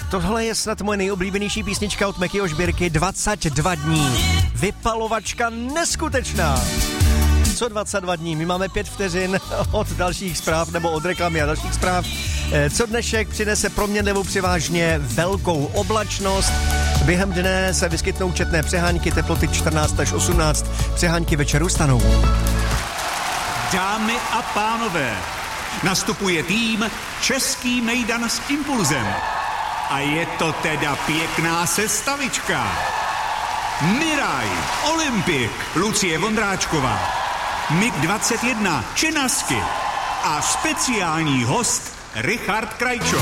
Tohle je snad moje nejoblíbenější písnička od Mekyho Žbírky, 22 dní. Vypalovačka neskutečná. Co 22 dní? My máme 5 vteřin od dalších zpráv nebo od reklamy a dalších zpráv. Co dnešek přinese proměnlivou převážně velkou oblačnost. Během dne se vyskytnou četné přehánky, teploty 14 až 18. Přehánky večeru stanou. Dámy a pánové, nastupuje tým Český mejdan s Impulzem. A je to teda pěkná sestavička. Miraj, Olympik, Lucie Vondráčková, MiG 21, Činasky a speciální host Richard Krajčo.